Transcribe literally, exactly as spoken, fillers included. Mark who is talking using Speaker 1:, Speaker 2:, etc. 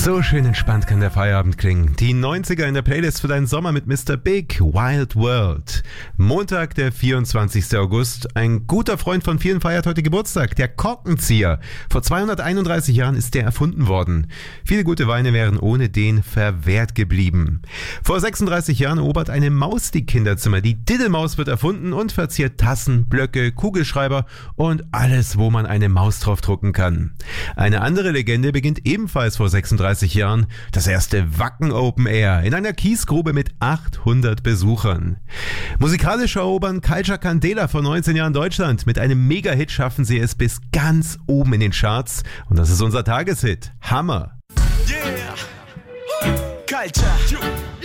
Speaker 1: So schön entspannt kann der Feierabend klingen. Die neunziger in der Playlist für deinen Sommer mit Mister Big, Wild World. Montag, der vierundzwanzigster August. Ein guter Freund von vielen feiert heute Geburtstag, der Korkenzieher. Vor zweihunderteinunddreißig Jahren ist der erfunden worden. Viele gute Weine wären ohne den verwehrt geblieben. Vor sechsunddreißig Jahren erobert eine Maus die Kinderzimmer. Die Diddelmaus wird erfunden und verziert Tassen, Blöcke, Kugelschreiber und alles, wo man eine Maus drauf drucken kann. Eine andere Legende beginnt ebenfalls vor sechsunddreißig Jahren, das erste Wacken Open Air in einer Kiesgrube mit achthundert Besuchern. Musikalisch erobern Culture Candela vor neunzehn Jahren Deutschland. Mit einem Mega-Hit schaffen sie es bis ganz oben in den Charts. Und das ist unser Tageshit. Hammer!
Speaker 2: Yeah! Culture!